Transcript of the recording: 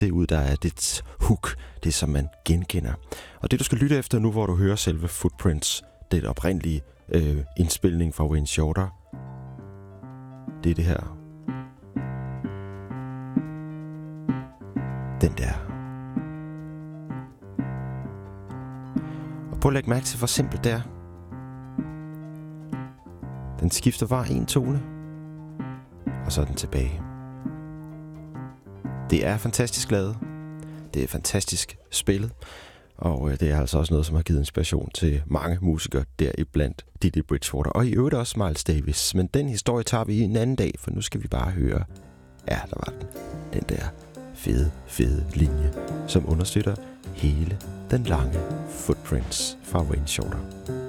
det ud, der er dit hook, det som man genkender. Og det du skal lytte efter nu, hvor du hører selve Footprints, det oprindelige indspilning fra Wayne Shorter, det er det her. Den der. Og prøv at lægge mærke til, hvor simpelt det er. Den skifter bare en tone, og så er den tilbage. Det er fantastisk lavet. Det er fantastisk spillet. Og det er altså også noget, som har givet inspiration til mange musikere, deriblandt Didi Bridgewater. Og i øvrigt også Miles Davis. Men den historie tager vi en anden dag, for nu skal vi bare høre. Ja, der var den. Den der fede linje, som understøtter hele den lange Footprints fra Wayne Shorter.